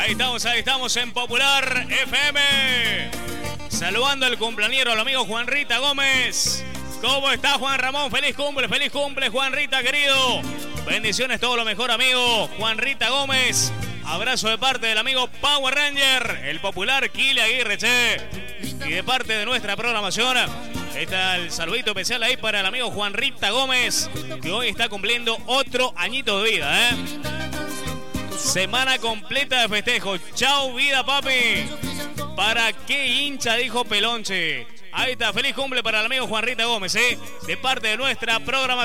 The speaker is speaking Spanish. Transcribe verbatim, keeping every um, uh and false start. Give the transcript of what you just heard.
Ahí estamos, ahí estamos en Popular F M. Saludando al cumpleañero, al amigo Juan Rita Gómez. ¿Cómo está Juan Ramón? Feliz cumple, feliz cumple, Juan Rita, querido. Bendiciones, todo lo mejor, amigo Juan Rita Gómez. Abrazo de parte del amigo Power Ranger, el popular Kile Aguirre, che. Y de parte de nuestra programación, está el saludito especial ahí para el amigo Juan Rita Gómez, que hoy está cumpliendo otro añito de vida, ¿eh? Semana completa de festejo. Chau, vida, papi. ¿Para qué hincha? Dijo Pelonche. Ahí está, feliz cumple para el amigo Juan Rita Gómez, ¿eh? De parte de nuestra programación.